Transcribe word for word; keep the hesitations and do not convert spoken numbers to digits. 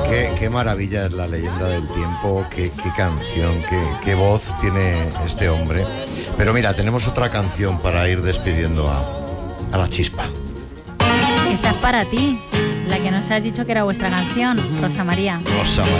Qué, qué maravilla es La leyenda del tiempo, qué, qué canción, qué, qué voz tiene este hombre. Pero mira, tenemos otra canción para ir despidiendo a, a la Chispa. Esta es para ti, la que nos has dicho que era vuestra canción, Rosa María. Rosa María.